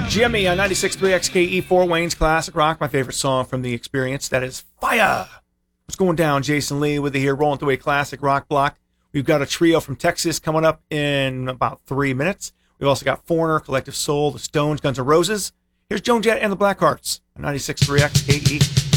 Jimmy on 96.3 XKE4, Wayne's Classic Rock, my favorite song from The Experience. That is Fire. What's going down? Jason Lee with you here, rolling through a classic rock block. We've got a trio from Texas coming up in about 3 minutes. We've also got Foreigner, Collective Soul, The Stones, Guns N' Roses. Here's Joan Jett and the Blackhearts on 96.3 XKE.